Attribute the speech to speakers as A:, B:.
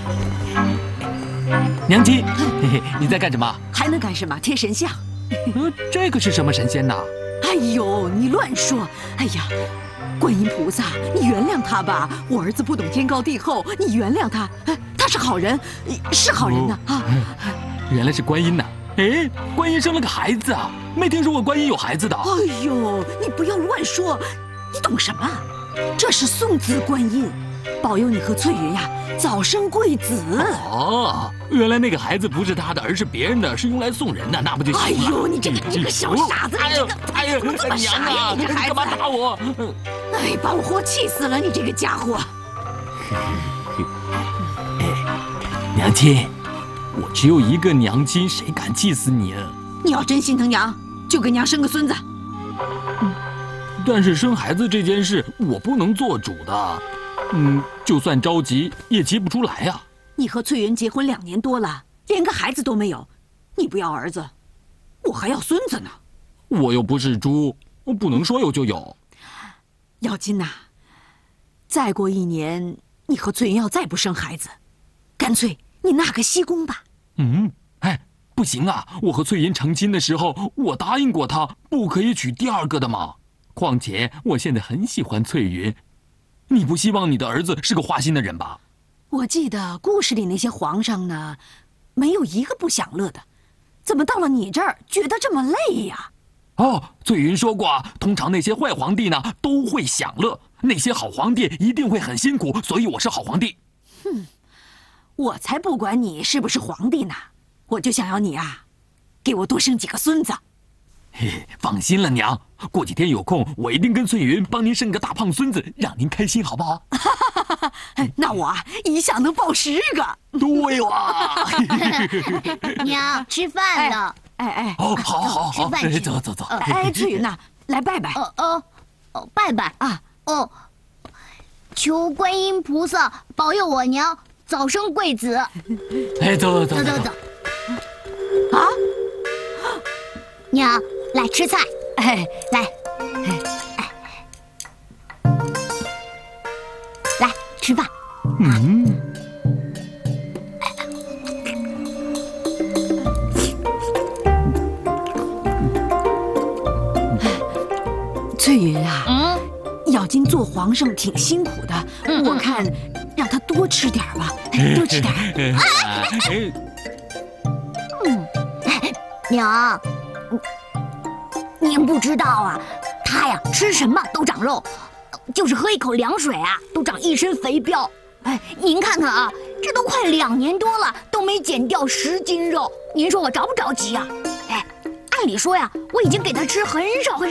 A: 娘亲，嘿嘿，你在干什么？
B: 还能干什么？贴神像。
A: 这个是什么神仙呐？
B: 哎呦，你乱说！哎呀，观音菩萨，你原谅他吧。我儿子不懂天高地厚，你原谅他。他是好人，是好人呐啊！
A: 原来是观音呐！哎，观音生了个孩子啊！没听说过观音有孩子的。
B: 哎呦，你不要乱说，你懂什么？这是送子观音，保佑你和翠云呀早生贵子。
A: 哦，原来那个孩子不是他的，而是别人的，是用来送人的，那不就行了？
B: 哎呦，你这个小傻子，你这个
A: 哎呀，
B: 怎么这么傻呀？你这孩子，
A: 干嘛打我？
B: 哎，把我活气死了！你这个家伙。
A: 娘亲，我只有一个娘亲，谁敢气死你啊？
B: 你要真心疼娘，就给娘生个孙子。
A: 但是生孩子这件事我不能做主的，就算着急也急不出来呀。
B: 你和翠云结婚2年多了，连个孩子都没有，你不要儿子，我还要孙子呢。
A: 我又不是猪，我不能说有就有。
B: 耀金呐，再过1年，你和翠云要再不生孩子，干脆你纳个西宫吧。
A: 哎，不行啊！我和翠云成亲的时候，我答应过她不可以娶第2个的嘛。况且我现在很喜欢翠云，你不希望你的儿子是个花心的人吧？
B: 我记得故事里那些皇上呢，没有一个不享乐的，怎么到了你这儿觉得这么累呀？
A: 哦，翠云说过，通常那些坏皇帝呢都会享乐，那些好皇帝一定会很辛苦，所以我是好皇帝。
B: 我才不管你是不是皇帝呢，我就想要你啊，给我多生几个孙子。
A: 嘿，放心了，娘，过几天有空，我一定跟翠云帮您生个大胖孙子，让您开心，好不好？
B: 那我啊，一下能抱10个。
A: 对哇！
C: 娘，吃饭了。
A: 哦，好，
C: 吃饭去。
A: 走。
B: 翠云呐，来拜拜。
C: 拜拜啊！求观音菩萨保佑我娘早生贵子。
A: 哎，走。
B: 啊，
C: 娘，来吃菜。来，来吃饭。
B: 翠云啊，耀金做皇上挺辛苦的，我看让他多吃点吧，多吃点。
C: 娘，您不知道啊，他呀吃什么都长肉，就是喝一口凉水啊，都长一身肥膘。您看看啊，这都快2年多了，都没减掉10斤肉，您说我着不着急啊？按理说呀，我已经给他吃很少